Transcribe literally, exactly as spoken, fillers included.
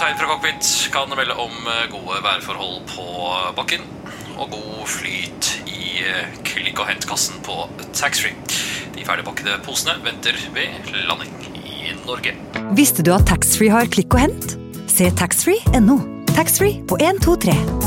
Kaptein fra cockpit kan melde om gode værforhold på bakken og god flyt i klikk- og hentkassen på taxfree. De ferdigpakkede posene venter ved landing i Norge. Visste du at taxfree har klikk og hent? Se taxfree punktum no. Taxfree på en to tre.